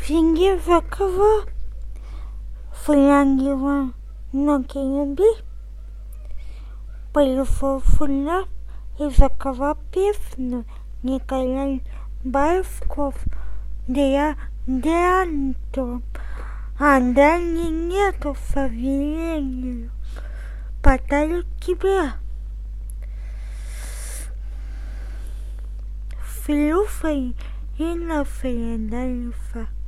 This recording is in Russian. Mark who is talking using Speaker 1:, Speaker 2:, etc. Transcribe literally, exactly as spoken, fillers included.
Speaker 1: Finge zakava Флангива Нокиюби Полифофуля и закова песню Николай Байсков для Дианто. А Дани нету, к сожалению. Подарю тебе. Филуфа и на Филадельфа.